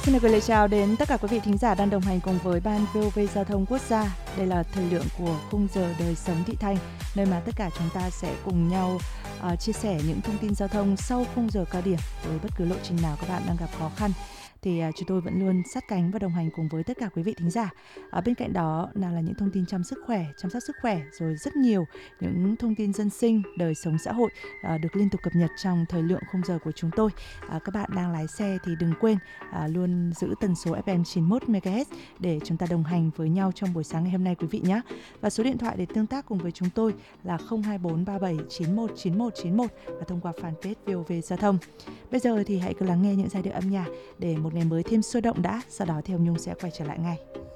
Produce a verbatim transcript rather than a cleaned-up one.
Xin được gửi lời chào đến tất cả quý vị thính giả đang đồng hành cùng với Ban vê o vê Giao thông Quốc gia. Đây là thời lượng của khung giờ đời sống thị thanh, nơi mà tất cả chúng ta sẽ cùng nhau uh, chia sẻ những thông tin giao thông sau khung giờ cao điểm với bất cứ lộ trình nào các bạn đang gặp khó khăn. Thì uh, chúng tôi vẫn luôn sát cánh và đồng hành cùng với tất cả quý vị thính giả. Ở bên cạnh đó nào là những thông tin chăm sức khỏe, chăm sóc sức khỏe, rồi rất nhiều những thông tin dân sinh, đời sống xã hội uh, được liên tục cập nhật trong thời lượng khung giờ của chúng tôi. Uh, các bạn đang lái xe thì đừng quên uh, luôn giữ tần số ép em chín mươi mốt mê ga héc để chúng ta đồng hành với nhau trong buổi sáng ngày hôm nay quý vị nhé. Và số điện thoại để tương tác cùng với chúng tôi là không hai bốn ba bảy chín một chín một chín một và thông qua fanpage vê o vê Giao thông. Bây giờ thì hãy cứ lắng nghe những giai điệu âm nhạc để một ngày mới thêm sôi động đã, sau đó thì Hồng Nhung sẽ quay trở lại ngay.